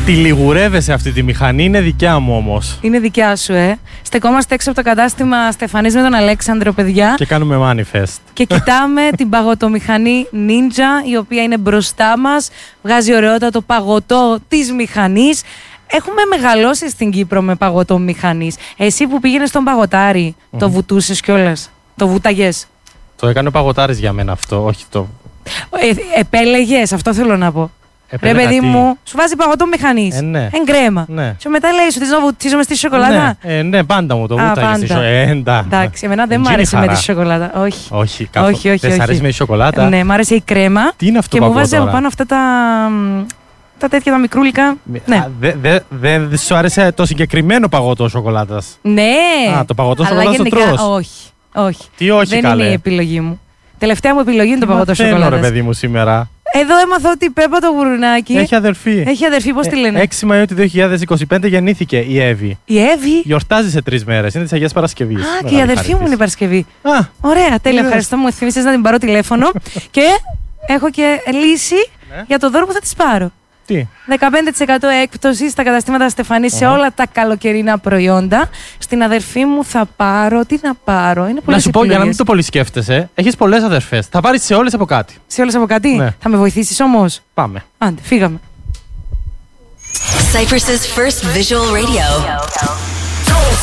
Τη λιγουρεύεσαι αυτή τη μηχανή, είναι δικιά μου όμως. Είναι δικιά σου, Στεκόμαστε έξω από το κατάστημα Στεφανής με τον Αλέξανδρο, παιδιά. Και κάνουμε manifest. Και κοιτάμε την παγωτομηχανή Ninja, η οποία είναι μπροστά μας. Βγάζει ωραιότατο παγωτό της μηχανής. Έχουμε μεγαλώσει στην Κύπρο με παγωτό μηχανής. Εσύ που πήγαινες στον παγωτάρι, το βουτούσες κιόλας? Το βούταγες? Το έκανε ο παγωτάρης για μένα αυτό, όχι το. Επέλεγες, αυτό θέλω να πω. Ρε παιδί μου, σου βάζει παγωτό μηχανής. Ναι. Εγκρέμα. Ναι. Και μετά λέει, σου θες να βουτήσω μες στη σοκολάτα? Ναι, πάντα μου το βούταγες. Εντάξει, εμένα δεν μ' άρεσε με τη σοκολάτα. Όχι. Όχι. Δεν σ' αρέσει με τη σοκολάτα? Ναι, μ' άρεσε η κρέμα. Τι είναι αυτό και μου βάζει από πάνω αυτά τα τέτοια τα μικρούλικα. Ναι. Δεν σου άρεσε το συγκεκριμένο παγωτό σοκολάτας? Ναι. Το παγωτό σοκολάτας το τρως? Όχι. Τι όχι, δεν καλέ? Είναι η επιλογή μου. Τελευταία μου επιλογή είναι το παγωτό σοκολάτας. Ρε παιδί μου σήμερα. Εδώ έμαθα ότι η Πέπα το γουρουνάκι έχει αδερφή. Πώς τη λένε? 6 Μαΐου του 2025 γεννήθηκε η Εύη. Η Εύη? Γιορτάζει σε 3 μέρες. Είναι της Αγίας Παρασκευής. Και η αδερφή μου είναι η Παρασκευή. Ωραία, τέλεια. Ευχαριστώ, μου θυμίσες να την πάρω τηλέφωνο. Και έχω και λύση για το δώρο που θα της πάρω. Τι? 15% έκπτωση στα καταστήματα Στεφανή σε όλα τα καλοκαιρινά προϊόντα. Στην αδερφή μου θα πάρω. Τι να πάρω? Είναι πολλές να σου πω, επιλογές. για να μην το πολύ σκέφτεσαι, έχεις πολλές αδερφές. Θα πάρεις σε όλες από κάτι. Σε όλες από κάτι? Ναι. Θα με βοηθήσεις όμως? Πάμε. Άντε, φύγαμε. Cyprus's first visual radio.